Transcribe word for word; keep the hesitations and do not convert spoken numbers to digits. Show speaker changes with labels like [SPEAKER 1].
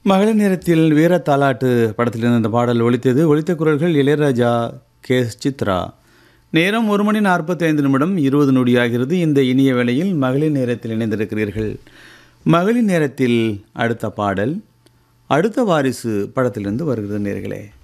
[SPEAKER 1] மகளிர் நேரத்தில் வீர தாலாட்டு படத்திலிருந்து இந்த பாடல் ஒலித்தது. ஒலித்த குரல்கள் இளையராஜா, கே எஸ் சித்ரா. நேரம் ஒரு மணி நாற்பத்தி ஐந்து நிமிடம் இருபது நொடியாகிறது. இந்த இனிய வேளையில் மகளிர் நேரத்தில் இணைந்திருக்கிறீர்கள். மகளிர் நேரத்தில் அடுத்த பாடல் அடுத்த வாரிசு படத்திலிருந்து வருகிறது நேர்களே.